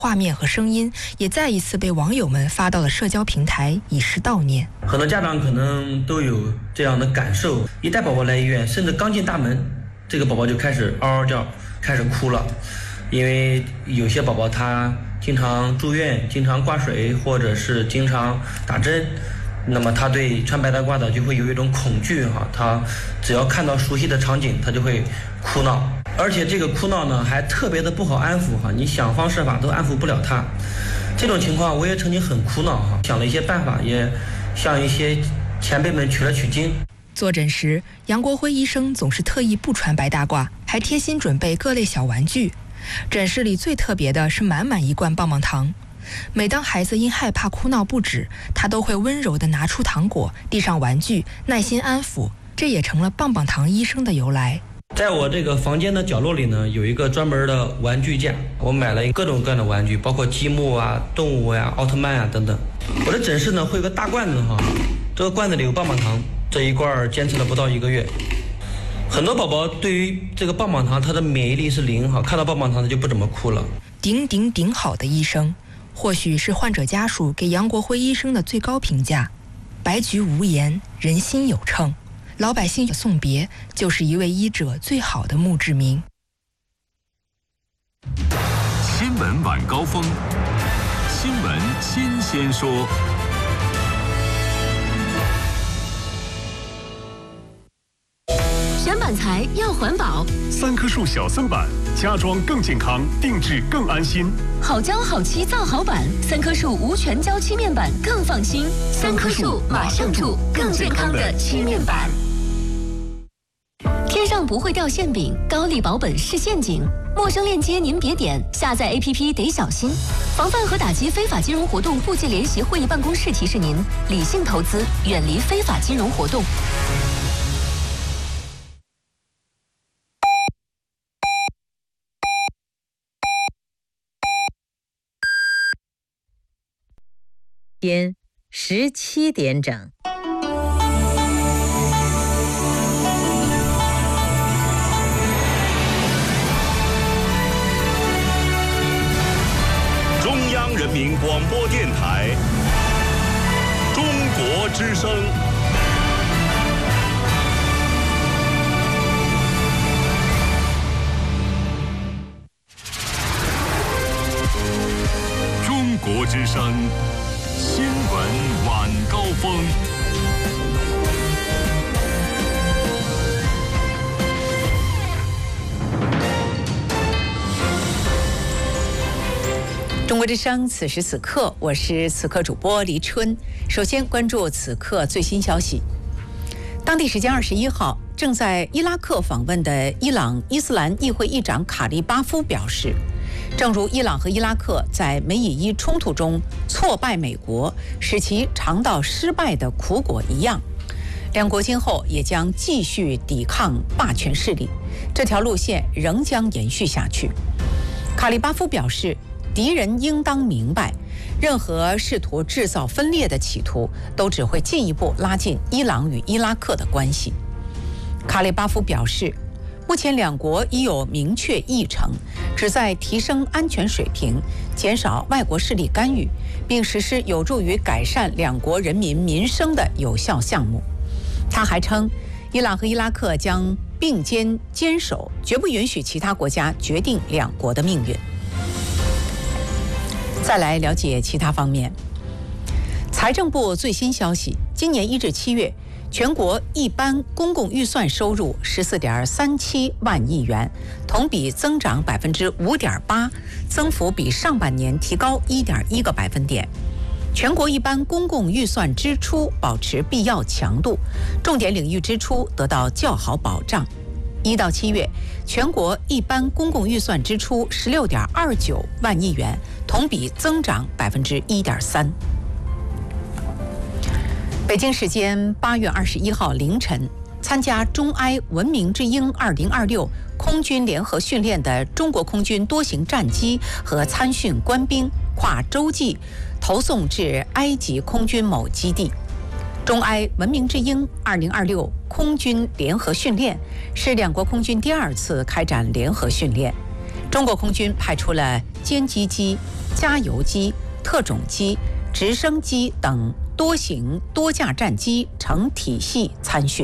画面和声音也再一次被网友们发到了社交平台，以示悼念。 很多家长可能都有这样的感受，一带宝宝来医院，甚至刚进大门，这个宝宝就开始嗷嗷叫，开始哭了。因为有些宝宝他经常住院，经常挂水，或者是经常打针，那么他对穿白大褂的就会有一种恐惧哈，他只要看到熟悉的场景，他就会哭闹，而且这个哭闹呢还特别的不好安抚哈，你想方设法都安抚不了他。这种情况我也曾经很苦恼哈，想了一些办法，也向一些前辈们取了取经。 坐诊时，杨国辉医生总是特意不穿白大褂，还贴心准备各类小玩具。诊室里最特别的是满满一罐棒棒糖，每当孩子因害怕哭闹不止，他都会温柔地拿出糖果，递上玩具，耐心安抚，这也成了棒棒糖医生的由来。 在我这个房间的角落里呢，有一个专门的玩具架，我买了各种各样的玩具，包括积木啊、动物呀、奥特曼啊等等。我的诊室呢会有个大罐子哈，这个罐子里有棒棒糖，这一罐坚持了不到1个月。很多宝宝对于这个棒棒糖，他的免疫力是0哈，看到棒棒糖他就不怎么哭了。 顶好的医生，或许是患者家属给杨国辉医生的最高评价。白菊无言，人心有称，老百姓送别就是一位医者最好的墓志铭。 新闻晚高峰，新闻新鲜说。 选板材要环保 ，3棵树小松板，家装更健康，定制更安心。 好胶好漆造好板，3棵树无全胶漆面板更放心。3棵树马上住，更健康的漆面板。天上不会掉馅饼，高利保本是陷阱。陌生链接您别点，下载 APP 得小心。防范和打击非法金融活动部际联席会议办公室提示您：理性投资，远离非法金融活动。 间17点整。 中央人民广播电台，中国之声。中国之声。新闻晚高峰， 中国之声，此时此刻，我是此刻主播黎春。首先关注此刻最新消息。当地时间21号，正在伊拉克访问的伊朗伊斯兰议会议长卡利巴夫表示，正如伊朗和伊拉克在美以伊冲突中挫败美国，使其尝到失败的苦果一样，两国今后也将继续抵抗霸权势力，这条路线仍将延续下去。卡利巴夫表示，敌人应当明白，任何试图制造分裂的企图都只会进一步拉近伊朗与伊拉克的关系。卡利巴夫表示，目前两国已有明确议程，旨在提升安全水平，减少外国势力干预，并实施有助于改善两国人民民生的有效项目。他还称，伊朗和伊拉克将并肩坚守，绝不允许其他国家决定两国的命运。再来了解其他方面。财政部最新消息，今年1至7月，全国一般公共预算收入14.37万亿元，同比增长5.8%，增幅比上半年提高1.1个百分点。全国一般公共预算支出保持必要强度，重点领域支出得到较好保障。1到7月，全国一般公共预算支出16.29万亿元，同比增长1.3%。北京时间8月21号凌晨，参加中埃文明之鹰2026空军联合训练的中国空军多型战机和参训官兵跨洲际投送至埃及空军某基地。中埃文明之鹰2026空军联合训练是两国空军第2次开展联合训练。 中国空军派出了歼击机、加油机、特种机、直升机等多型多架战机成体系参训。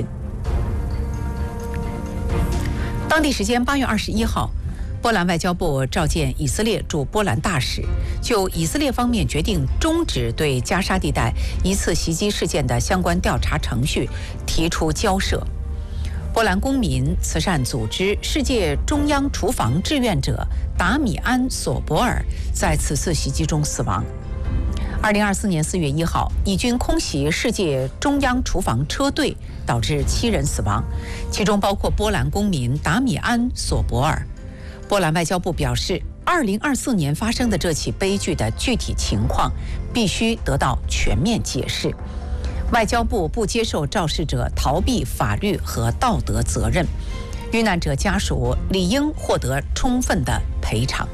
当地时间8月21号，波兰外交部召见以色列驻波兰大使，就以色列方面决定终止对加沙地带一次袭击事件的相关调查程序提出交涉。波兰公民慈善组织世界中央厨房志愿者达米安·索博尔在此次袭击中死亡。2024年4月1号，以军空袭世界中央厨房车队，导致7人死亡，其中包括波兰公民达米安·索博尔。波兰外交部表示，2024年发生的这起悲剧的具体情况必须得到全面解释。外交部不接受肇事者逃避法律和道德责任，遇难者家属理应获得充分的赔偿。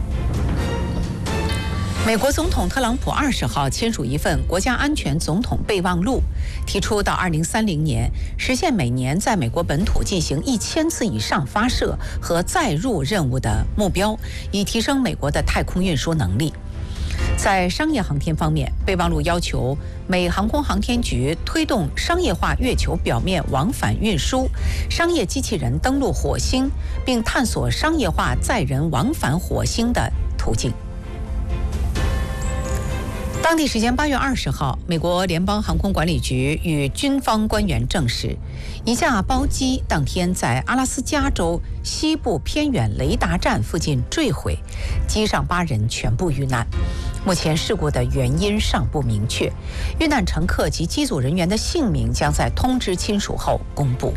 美国总统特朗普20号签署一份国家安全总统备忘录，提出到2030年实现每年在美国本土进行1000次以上发射和载入任务的目标，以提升美国的太空运输能力。在商业航天方面，备忘录要求美航空航天局推动商业化月球表面往返运输、商业机器人登陆火星，并探索商业化载人往返火星的途径。当地时间8月20号，美国联邦航空管理局与军方官员证实，一架包机当天在阿拉斯加州西部偏远雷达站附近坠毁，机上8人全部遇难。目前事故的原因尚不明确，遇难乘客及机组人员的姓名将在通知亲属后公布。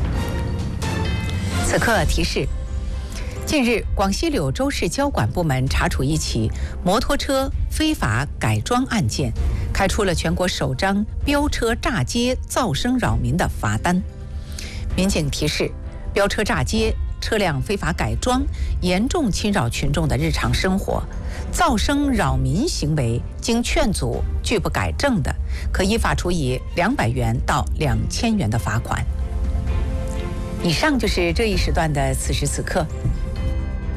此刻提示：近日，广西柳州市交管部门查处一起摩托车非法改装案件，开出了全国首张飙车炸街噪声扰民的罚单。民警提示，飙车炸街、车辆非法改装严重侵扰群众的日常生活，噪声扰民行为经劝阻拒不改正的，可依法处以200元到2000元的罚款。以上就是这一时段的此时此刻。